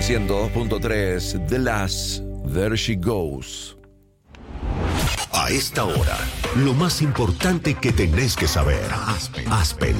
102.3, The Last, There She Goes. A esta hora, lo más importante que tenés que saber. Aspen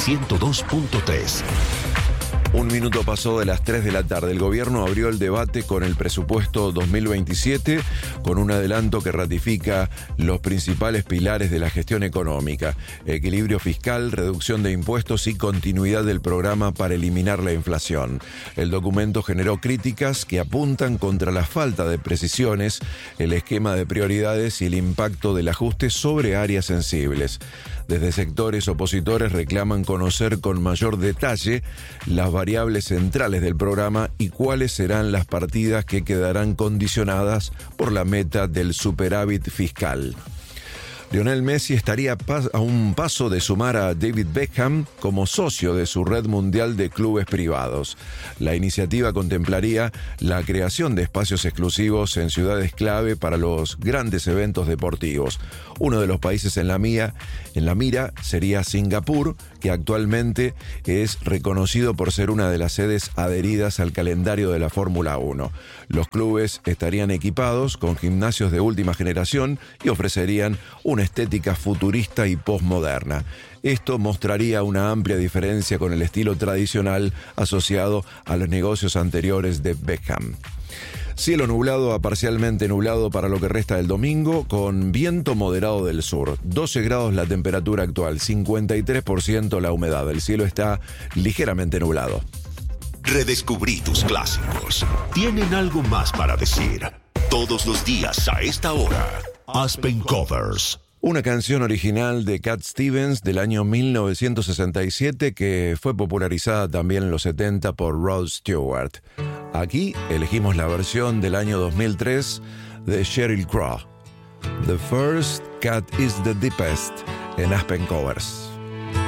102.3. Un minuto pasó de las 3 de la tarde. El gobierno abrió el debate con el presupuesto 2027 con un adelanto que ratifica los principales pilares de la gestión económica: equilibrio fiscal, reducción de impuestos y continuidad del programa para eliminar la inflación. El documento generó críticas que apuntan contra la falta de precisiones, el esquema de prioridades y el impacto del ajuste sobre áreas sensibles. Desde sectores opositores reclaman conocer con mayor detalle las variables centrales del programa y cuáles serán las partidas que quedarán condicionadas por la meta del superávit fiscal. Lionel Messi estaría a un paso de sumar a David Beckham como socio de su red mundial de clubes privados. La iniciativa contemplaría la creación de espacios exclusivos en ciudades clave para los grandes eventos deportivos. Uno de los países en la mira sería Singapur, que actualmente es reconocido por ser una de las sedes adheridas al calendario de la Fórmula 1. Los clubes estarían equipados con gimnasios de última generación y ofrecerían una estética futurista y posmoderna. Esto mostraría una amplia diferencia con el estilo tradicional asociado a los negocios anteriores de Beckham. Cielo nublado a parcialmente nublado para lo que resta del domingo, con viento moderado del sur. 12 grados la temperatura actual, 53% la humedad. El cielo está ligeramente nublado. Redescubrí tus clásicos. Tienen algo más para decir. Todos los días a esta hora. Aspen Covers. Una canción original de Cat Stevens del año 1967 que fue popularizada también en los 70 por Rod Stewart. Aquí elegimos la versión del año 2003 de Sheryl Crow. The First Cat is the Deepest en Aspen Covers.